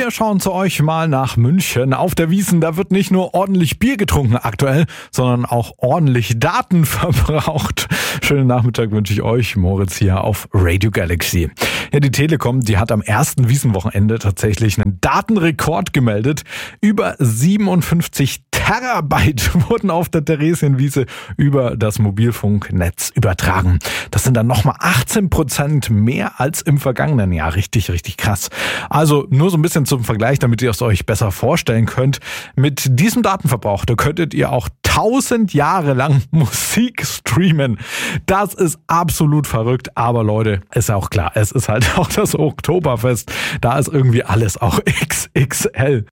Wir schauen zu euch mal nach München. Auf der Wiesn, da wird nicht nur ordentlich Bier getrunken aktuell, sondern auch ordentlich Daten verbraucht. Schönen Nachmittag wünsche ich euch, Moritz hier auf Radio Galaxy. Ja, die Telekom, die hat am ersten Wiesnwochenende tatsächlich einen Datenrekord gemeldet. Über 57 Terabyte wurden auf der Theresienwiese über das Mobilfunknetz übertragen. Das sind dann nochmal 18% mehr als im vergangenen Jahr. Richtig, richtig krass. Also nur so ein bisschen zum Vergleich, damit ihr es euch besser vorstellen könnt. Mit diesem Datenverbrauch, da könntet ihr auch 1000 Jahre lang Musik streamen. Das ist absolut verrückt. Aber Leute, ist ja auch klar, es ist halt auch das Oktoberfest. Da ist irgendwie alles auch XXL.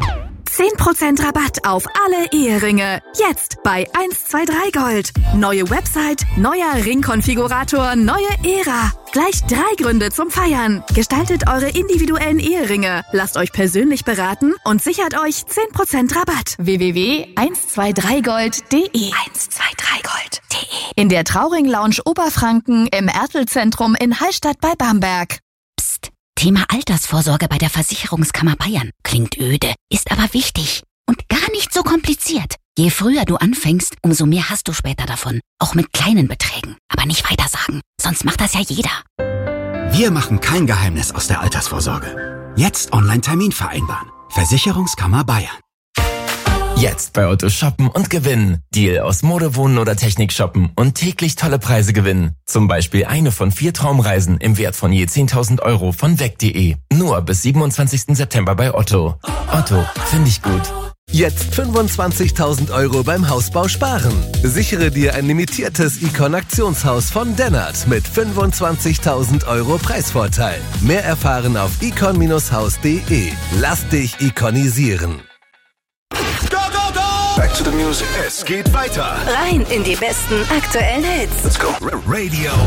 10% Rabatt auf alle Eheringe. Jetzt bei 123 Gold. Neue Website, neuer Ringkonfigurator, neue Ära. Gleich 3 Gründe zum Feiern. Gestaltet eure individuellen Eheringe. Lasst euch persönlich beraten und sichert euch 10% Rabatt. www.123gold.de 123gold.de In der Trauring Lounge Oberfranken im Ertel-Zentrum in Hallstatt bei Bamberg. Thema Altersvorsorge bei der Versicherungskammer Bayern. Klingt öde, ist aber wichtig und gar nicht so kompliziert. Je früher du anfängst, umso mehr hast du später davon. Auch mit kleinen Beträgen. Aber nicht weitersagen, sonst macht das ja jeder. Wir machen kein Geheimnis aus der Altersvorsorge. Jetzt Online-Termin vereinbaren. Versicherungskammer Bayern. Jetzt bei Otto shoppen und gewinnen. Deal aus Mode, Wohnen oder Technik shoppen und täglich tolle Preise gewinnen. Zum Beispiel eine von 4 Traumreisen im Wert von je 10.000 Euro von weg.de. Nur bis 27. September bei Otto. Otto, finde ich gut. Jetzt 25.000 Euro beim Hausbau sparen. Sichere dir ein limitiertes Icon-Aktionshaus von Dennert mit 25.000 Euro Preisvorteil. Mehr erfahren auf icon-haus.de. Lass dich iconisieren. Back to the music. Es geht weiter. Rein in die besten aktuellen Hits. Let's go. Radio